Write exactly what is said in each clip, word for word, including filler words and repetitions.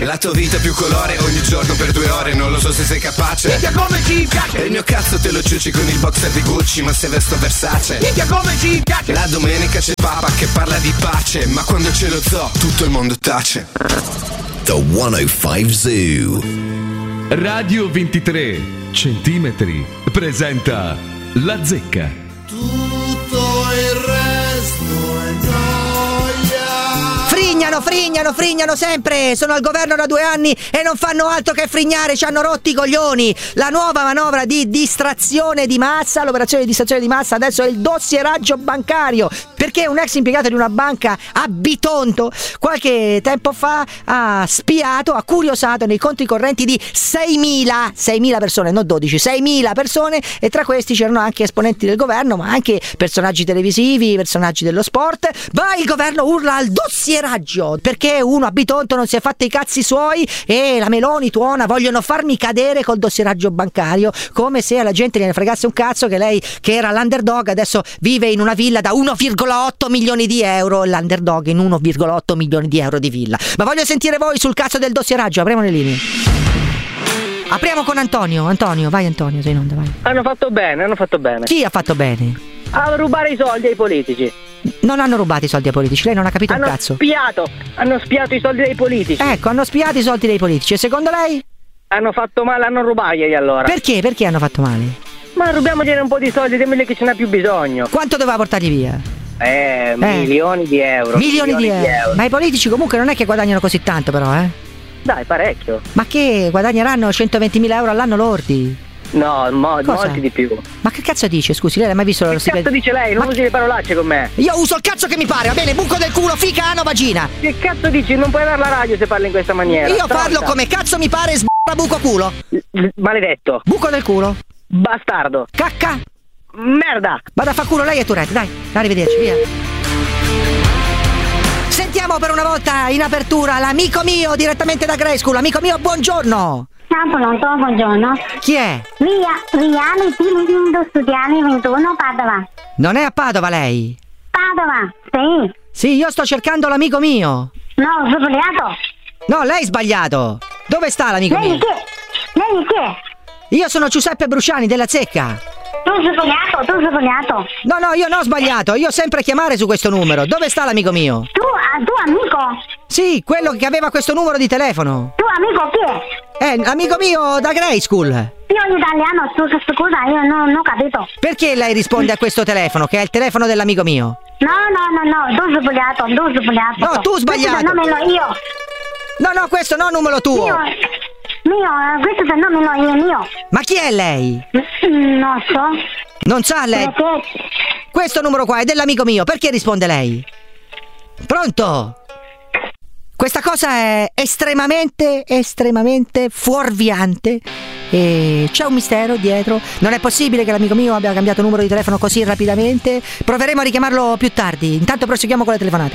La tua vita più colore ogni giorno per due ore, non lo so se sei capace. Minchia come ci piace. E il mio cazzo te lo ciuci con il boxer di Gucci, ma se vesto Versace. Minchia come ci piace. La domenica c'è Papa che parla di pace, ma quando c'è lo zoo tutto il mondo tace. The centocinque Zoo. Radio ventitré centimetri presenta La Zecca. Tutto il resto è gioia. Frignano, frignano, frignano sempre. Sono al governo da due anni e non fanno altro che frignare. Ci hanno rotti i coglioni. La nuova manovra di distrazione di massa, l'operazione di distrazione di massa adesso è il dossieraggio bancario, perché un ex impiegato di una banca a Bitonto qualche tempo fa ha spiato, ha curiosato nei conti correnti di seimila persone, non dodici, seimila persone, e tra questi c'erano anche esponenti del governo, ma anche personaggi televisivi, personaggi dello sport. Ma il governo urla al dossieraggio perché uno a Bitonto non si è fatto i cazzi suoi e la Meloni tuona, vogliono farmi cadere col dossieraggio bancario, come se alla gente gliene fregasse un cazzo che lei, che era l'underdog, adesso vive in una villa da uno virgola otto milioni di euro, l'underdog in uno virgola otto milioni di euro di villa. Ma voglio sentire voi sul cazzo del dossieraggio. Apriamo le linee. Apriamo con Antonio. Antonio, vai Antonio, sei in onda, vai. Hanno fatto bene, hanno fatto bene. Chi ha fatto bene? A rubare i soldi ai politici. Non hanno rubato i soldi ai politici, lei non ha capito hanno un cazzo. Hanno spiato, hanno spiato i soldi dei politici. Ecco, hanno spiato i soldi dei politici. E secondo lei? Hanno fatto male a non rubarglieli allora. Perché? Perché hanno fatto male? Ma rubiamogliene un po' di soldi, dimmeli che ce n'ha più bisogno. Quanto doveva portargli via? Eh, eh, milioni di euro. Milioni, milioni di, euro. di euro. Ma i politici comunque non è che guadagnano così tanto però, eh? Dai, parecchio. Ma che guadagneranno centoventimila euro all'anno lordi? No, mo- molti di più. Ma che cazzo dice, scusi, lei l'ha mai visto? Che cazzo stipendio? Dice lei? Non Ma... usi le parolacce con me. Io uso il cazzo che mi pare, va bene? Buco del culo, fica, ano, vagina. Che cazzo dici? Non puoi dare la radio se parli in questa maniera. Io Stronza. parlo come cazzo mi pare, sb***a buco culo. L- maledetto. Buco del culo. Bastardo. Cacca. Merda. Vado a fa culo lei e Tourette, dai. Arrivederci, via. Sentiamo per una volta in apertura l'amico mio direttamente da Grey School. Amico mio, buongiorno. Ciao, pronto, buongiorno. Chi è? Via, Viale Timido Studiani ventuno, Padova. Non è a Padova lei? Padova, sì. Sì, io sto cercando l'amico mio. No, ho sbagliato. No, lei è sbagliato. Dove sta l'amico lei mio? Chi? Lei chi è? Io sono Giuseppe Bruciani della Zecca. Tu sei sbagliato, tu sei sbagliato. No, no, io non ho sbagliato. Io ho sempre chiamare su questo numero. Dove sta l'amico mio? Tu, uh, tu amico? Sì, quello che aveva questo numero di telefono. Tu amico chi è? Eh, amico mio da Grey School. Io italiano, tu, scusa, io non, non ho capito. Perché lei risponde a questo telefono, che è il telefono dell'amico mio? No, no, no, no, tu sei sbagliato, tu sei sbagliato. No, tu sbagliato. Questo è io. No, no, questo non è numero tuo. Mio, mio, questo è il numero mio. Ma chi è lei? Non so. Non sa lei? Perché? Questo numero qua è dell'amico mio, perché risponde lei? Pronto? Questa cosa è estremamente, estremamente fuorviante e c'è un mistero dietro. Non è possibile che l'amico mio abbia cambiato numero di telefono così rapidamente. Proveremo a richiamarlo più tardi. Intanto proseguiamo con le telefonate.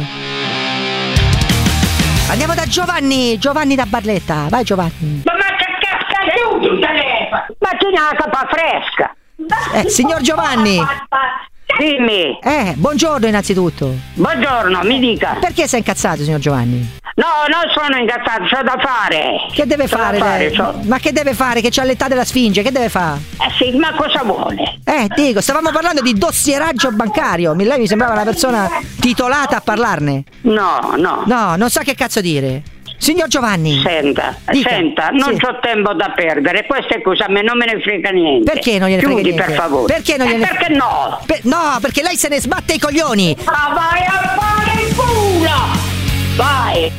Andiamo da Giovanni, Giovanni da Barletta. Vai Giovanni. Ma che cazzo è tu il telefono? Ma c'è una capa fresca. Eh, signor Giovanni. Dimmi. Eh, buongiorno innanzitutto. Buongiorno, mi dica. Perché sei incazzato, signor Giovanni? No, non sono incazzato, c'ho da fare. Che deve c'ho fare, fare lei? c'ho... Ma che deve fare? Che c'ha l'età della Sfinge, che deve fare? Eh sì, ma cosa vuole? Eh, dico, stavamo parlando di dossieraggio bancario. Lei mi sembrava una persona titolata a parlarne. No, no. No, non sa che cazzo dire. Signor Giovanni. Senta, dica. senta, non sì. c'ho tempo da perdere. Queste cose a me non me ne frega niente. Perché non gliene frega Chiudi, niente? per favore. Perché non gliene eh, perché no? Per... No, perché lei se ne sbatte i coglioni. Ma vai a fare il culo! Vai!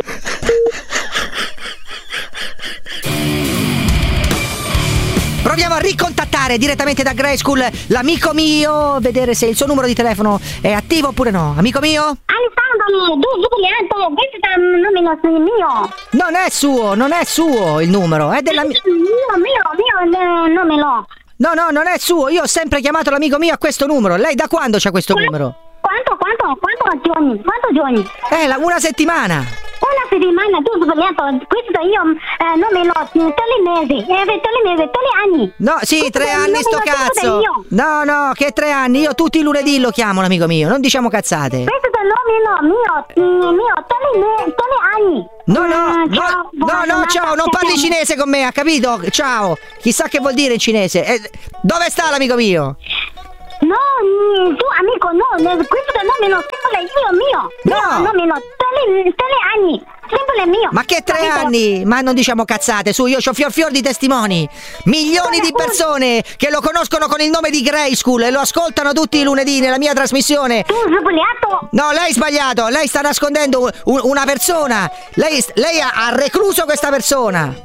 Proviamo a ricontattare direttamente da Grey School l'amico mio, vedere se il suo numero di telefono è attivo oppure no. Amico mio? Alessandro, tu sbagliato, questo è il numero mio. Non è suo, non è suo il numero, è della mia. Mio, mio, mio, non me lo. No, no, non è suo, io ho sempre chiamato l'amico mio a questo numero. Lei da quando c'ha questo numero? Quanto, quanto, quanto giorni? Quanto giorni? Eh, la, una settimana. una settimana tu hai sbagliato. Questo io eh, non me lo tutti i mesi, eh, tutti i mesi, tutti gli anni. No, sì, Questo tre non anni me sto lo dico cazzo. io. No, no, che tre anni. Io tutti i lunedì lo chiamo l'amico mio. Non diciamo cazzate. Questo non me lo mio, mio, tutti i mesi, tutti gli anni. No, no, Mm, ciao, no, buona no, no, ciao, non giornata, parli ciao. cinese con me, ha capito? Ciao. Chissà che vuol dire in cinese. Eh, dove sta l'amico mio? No, mm, tu amico, no, ne- questo non me lo sempre io mio. No. No, non me lo tutti tutti gli anni, sempre mio. Ma che tre Capito? anni? Ma non diciamo cazzate, su, io c'ho fior fior di testimoni. Milioni di persone che lo conoscono con il nome di Grayskull e lo ascoltano tutti i lunedì nella mia trasmissione. Tu hai sbagliato. No, lei ha sbagliato, lei sta nascondendo un- un- una persona. Lei, lei ha, ha recluso questa persona.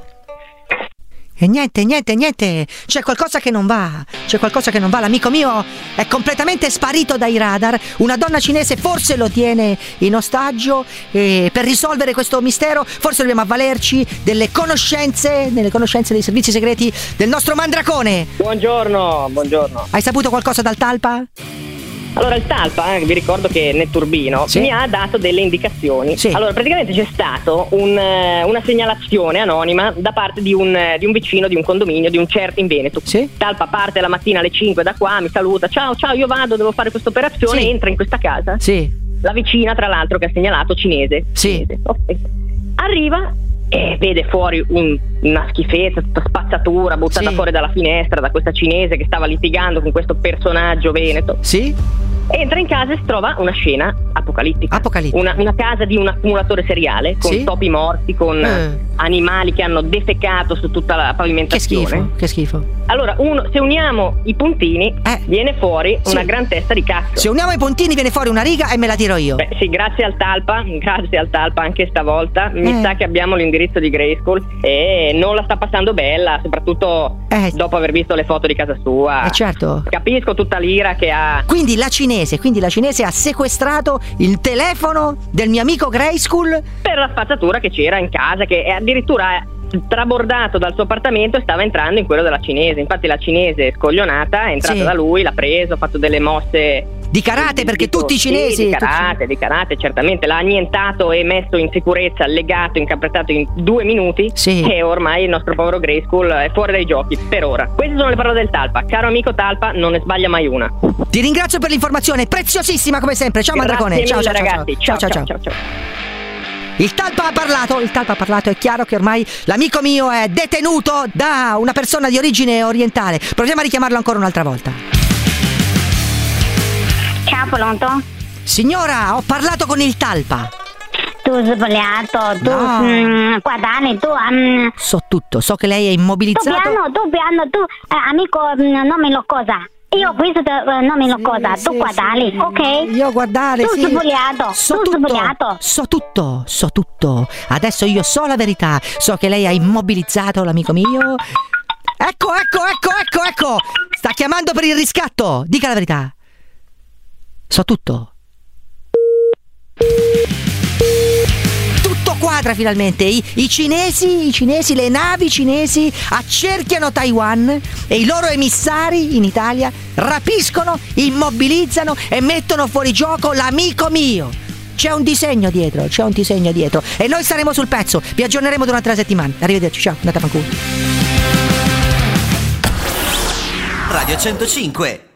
E niente, niente, niente, c'è qualcosa che non va, c'è qualcosa che non va, l'amico mio è completamente sparito dai radar, una donna cinese forse lo tiene in ostaggio e per risolvere questo mistero forse dobbiamo avvalerci delle conoscenze, delle conoscenze dei servizi segreti del nostro Mandracone. Buongiorno, buongiorno. Hai saputo qualcosa dal Talpa? Allora il Talpa, eh, vi ricordo che Netturbino Sì. mi ha dato delle indicazioni. Sì. Allora praticamente c'è stato un, eh, una segnalazione anonima da parte di un, eh, di un vicino di un condominio, di un certo in Veneto. Sì. Talpa parte la mattina alle cinque da qua, mi saluta, ciao ciao io vado, devo fare questa operazione, Sì. entra in questa casa. Sì. La vicina tra l'altro che ha segnalato cinese. Sì. Cinese. Ok. Arriva e vede fuori un- una schifezza, tutta spazzatura buttata Sì. fuori dalla finestra da questa cinese che stava litigando con questo personaggio veneto. Sì? Entra in casa e si trova una scena apocalittica. Apocalittica. Una, una casa di un accumulatore seriale con Sì. topi morti, con Eh. animali che hanno defecato su tutta la Che pavimentazione. schifo, che schifo. Allora, uno, se uniamo i puntini, Eh. viene fuori Sì. una gran testa di cazzo. Se uniamo i puntini viene fuori una riga e me la tiro io. Beh, sì, grazie al Talpa, grazie al Talpa anche stavolta. Mi Eh. sa che abbiamo l'indirizzo di Grayskull e non la sta passando bella, soprattutto Eh. dopo aver visto le foto di casa sua. Eh, certo. Capisco tutta l'ira che ha. Quindi la cinese, quindi la cinese ha sequestrato il telefono del mio amico Grayskull. Per la spazzatura che c'era in casa, che è addirittura trabordato dal suo appartamento e stava entrando in quello della cinese. Infatti la cinese scoglionata è entrata Sì. da lui, l'ha preso, ha fatto delle mosse Di karate, perché tipo- tutti i sì, cinesi. di tutti- karate, di karate, certamente l'ha annientato e messo in sicurezza, legato, incaprettato in due minuti. Sì. E ormai il nostro povero Grayskull è fuori dai giochi per ora. Queste sono le parole del Talpa. Caro amico Talpa, non ne sbaglia mai una. Ti ringrazio per l'informazione, preziosissima come sempre. Ciao Mandracone. Grazie Ciao, mille, ciao, ciao, ragazzi. ciao, ciao, ciao. ciao, ciao. Il Talpa ha parlato, il Talpa ha parlato, è chiaro che ormai l'amico mio è detenuto da una persona di origine orientale. Proviamo a richiamarlo ancora un'altra volta. Ciao, pronto? Signora, ho parlato con il Talpa. Tu hai sbagliato, tu, No. mm, guardate, tu, um, So tutto, so che lei è tu immobilizzato. piano, tu piano, tu, eh, amico, mm, non me lo cosa. Io questo eh, non me lo cosa, Sì, tu guardali, sì. ok? Io guardare, Tu sì. sei sbagliato, So tu sei tutto, sbagliato. so tutto, so tutto. Adesso io so la verità. So che lei ha immobilizzato l'amico mio. Ecco, ecco, ecco, ecco, ecco. Sta chiamando per il riscatto. Dica la verità. So tutto. Tutto quadra finalmente. I, i cinesi, i cinesi, le navi cinesi accerchiano Taiwan e i loro emissari in Italia rapiscono, immobilizzano e mettono fuori gioco l'amico mio. C'è un disegno dietro, c'è un disegno dietro e noi staremo sul pezzo. Vi aggiorneremo durante la settimana. Arrivederci, ciao, andate a fanculo. Radio centocinque